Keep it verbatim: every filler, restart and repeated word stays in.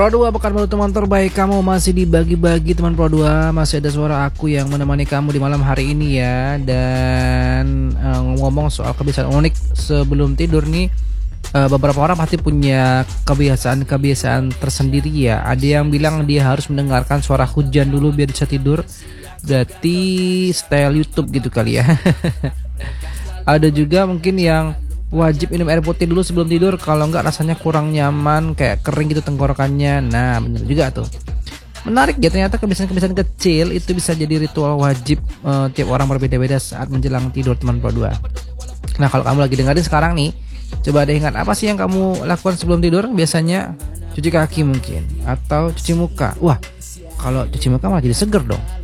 Pro dua pekan baru teman terbaik kamu masih dibagi-bagi teman Pro dua. Masih ada suara aku yang menemani kamu di malam hari ini ya. Dan uh, ngomong soal kebiasaan unik sebelum tidur nih, uh, beberapa orang pasti punya kebiasaan-kebiasaan tersendiri ya. Ada yang bilang dia harus mendengarkan suara hujan dulu biar bisa tidur. Berarti style YouTube gitu kali ya. Ada juga mungkin yang wajib minum air putih dulu sebelum tidur, kalau enggak rasanya kurang nyaman, kayak kering gitu tenggorokannya. Nah bener juga tuh. Menarik ya, ternyata kebiasaan-kebiasaan kecil itu bisa jadi ritual wajib uh, tiap orang berbeda-beda saat menjelang tidur teman Pro dua. Nah kalau kamu lagi dengerin sekarang nih, coba deh ingat apa sih yang kamu lakukan sebelum tidur. Biasanya cuci kaki mungkin, atau cuci muka. Wah kalau cuci muka malah jadi seger dong.